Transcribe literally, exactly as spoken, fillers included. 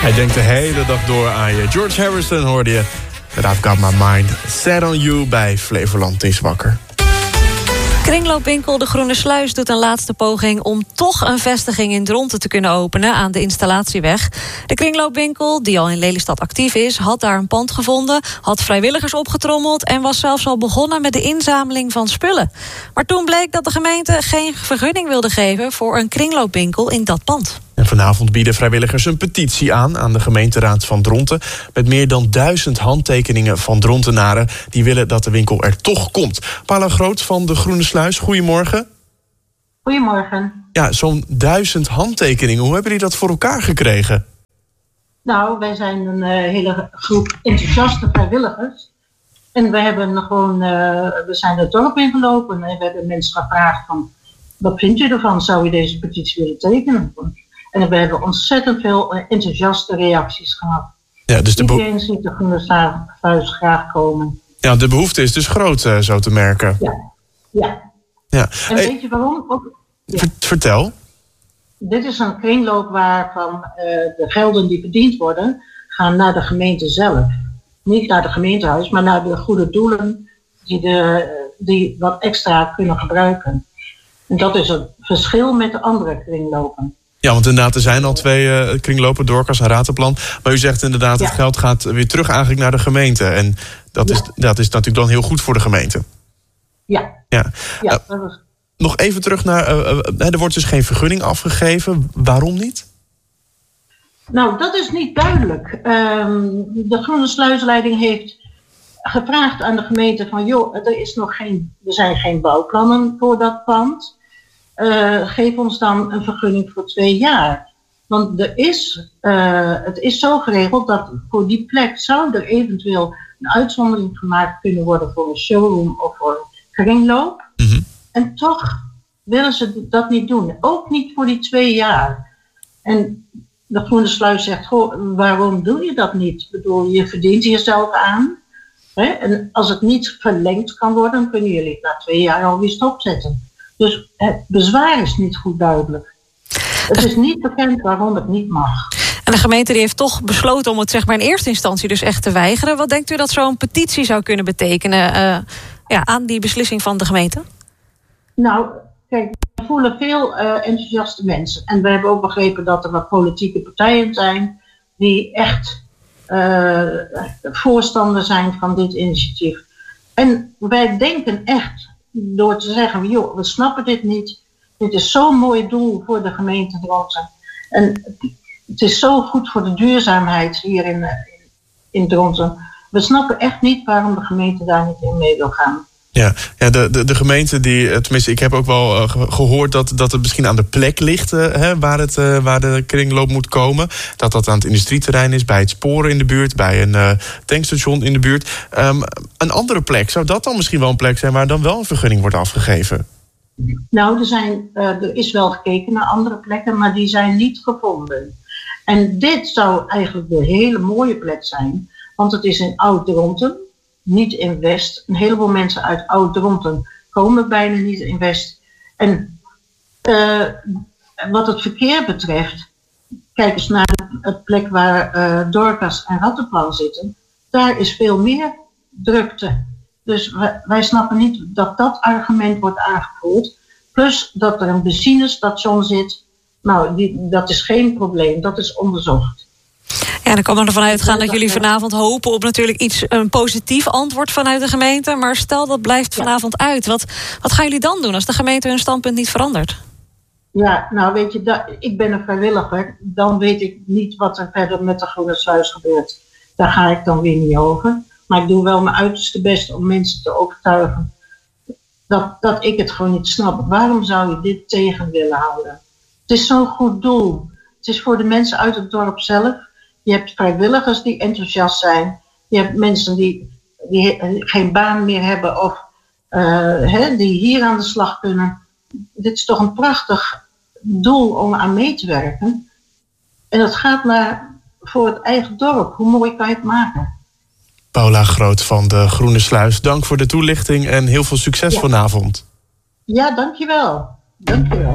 Hij denkt de hele dag door aan je. George Harrison hoorde je. But I've got my mind set on you bij Flevoland is wakker. Kringloopwinkel De Groene Sluis doet een laatste poging om toch een vestiging in Dronten te kunnen openen aan de Installatieweg. De kringloopwinkel, die al in Lelystad actief is, had daar een pand gevonden, had vrijwilligers opgetrommeld en was zelfs al begonnen met de inzameling van spullen. Maar toen bleek dat de gemeente geen vergunning wilde geven voor een kringloopwinkel in dat pand. En vanavond bieden vrijwilligers een petitie aan aan de gemeenteraad van Dronten met meer dan duizend handtekeningen van Drontenaren die willen dat de winkel er toch komt. Paula Groot van De Groene Sluis, goedemorgen. Goedemorgen. Ja, zo'n duizend handtekeningen. Hoe hebben jullie dat voor elkaar gekregen? Nou, wij zijn een uh, hele groep enthousiaste vrijwilligers. En we hebben gewoon, uh, we zijn het dorp ingelopen en we hebben mensen gevraagd van, wat vind je ervan? Zou je deze petitie willen tekenen? En we hebben ontzettend veel enthousiaste reacties gehad. Ja, dus de beho- Iedereen ziet De Groene Sluis graag komen. Ja, de behoefte is dus groot, uh, zo te merken. Ja, ja. ja. En hey, weet je waarom? Ook, ja. v- vertel. Dit is een kringloop waarvan uh, de gelden die verdiend worden, gaan naar de gemeente zelf. Niet naar het gemeentehuis, maar naar de goede doelen die, de, die wat extra kunnen gebruiken. En dat is het verschil met de andere kringlopen. Ja, want inderdaad, er zijn al twee uh, kringlopen, Dorcas en Ratenplan. Maar u zegt inderdaad, ja. Het geld gaat weer terug eigenlijk naar de gemeente. En dat, ja. is, dat is natuurlijk dan heel goed voor de gemeente. Ja. ja. ja uh, dat is... Nog even terug naar, uh, uh, er wordt dus geen vergunning afgegeven. Waarom niet? Nou, dat is niet duidelijk. Um, de Groene Sluisleiding heeft gevraagd aan de gemeente van, joh, er, is nog geen, er zijn geen bouwplannen voor dat pand. Uh, geef ons dan een vergunning voor twee jaar. Want er is, uh, het is zo geregeld dat voor die plek zou er eventueel een uitzondering gemaakt kunnen worden voor een showroom of voor een kringloop. Mm-hmm. En toch willen ze dat niet doen. Ook niet voor die twee jaar. En de Groene Sluis zegt, goh, waarom doe je dat niet? Ik bedoel, je verdient jezelf aan. Hè? En als het niet verlengd kan worden, dan kunnen jullie het na twee jaar alweer stopzetten. Dus het bezwaar is niet goed duidelijk. Het is niet bekend waarom het niet mag. En de gemeente die heeft toch besloten om het zeg maar in eerste instantie dus echt te weigeren. Wat denkt u dat zo'n petitie zou kunnen betekenen uh, ja, aan die beslissing van de gemeente? Nou, kijk, we voelen veel uh, enthousiaste mensen. En we hebben ook begrepen dat er wat politieke partijen zijn die echt uh, voorstander zijn van dit initiatief. En wij denken echt, door te zeggen, joh, we snappen dit niet. Dit is zo'n mooi doel voor de gemeente Dronten. En het is zo goed voor de duurzaamheid hier in, in Dronten. We snappen echt niet waarom de gemeente daar niet in mee wil gaan. Ja, ja de, de, de gemeente, die, tenminste, ik heb ook wel uh, gehoord dat, dat het misschien aan de plek ligt uh, hè, waar, het, uh, waar de kringloop moet komen. Dat dat aan het industrieterrein is, bij het sporen in de buurt, bij een uh, tankstation in de buurt. Um, een andere plek, zou dat dan misschien wel een plek zijn waar dan wel een vergunning wordt afgegeven? Nou, er, zijn, uh, er is wel gekeken naar andere plekken, maar die zijn niet gevonden. En dit zou eigenlijk de hele mooie plek zijn, want het is in Oud-Dronten. Niet in West. Een heleboel mensen uit Oud-Dronten komen bijna niet in West. En uh, wat het verkeer betreft, kijk eens naar het plek waar uh, Dorcas en Ratenplan zitten. Daar is veel meer drukte. Dus wij, wij snappen niet dat dat argument wordt aangevoerd. Plus dat er een benzinestation zit. Nou, die, dat is geen probleem. Dat is onderzocht. Ja, dan kan we ervan uitgaan dat jullie vanavond hopen op natuurlijk iets, een positief antwoord vanuit de gemeente. Maar stel dat blijft vanavond uit. Wat, wat gaan jullie dan doen als de gemeente hun standpunt niet verandert? Ja, nou weet je, dat, ik ben een vrijwilliger. Dan weet ik niet wat er verder met de Groene Sluis gebeurt. Daar ga ik dan weer niet over. Maar ik doe wel mijn uiterste best om mensen te overtuigen dat, dat ik het gewoon niet snap. Waarom zou je dit tegen willen houden? Het is zo'n goed doel. Het is voor de mensen uit het dorp zelf. Je hebt vrijwilligers die enthousiast zijn. Je hebt mensen die, die geen baan meer hebben of uh, hè, die hier aan de slag kunnen. Dit is toch een prachtig doel om aan mee te werken. En het gaat maar voor het eigen dorp. Hoe mooi kan je het maken? Paula Groot van De Groene Sluis, dank voor de toelichting en heel veel succes ja. vanavond. Ja, dankjewel. Dankjewel.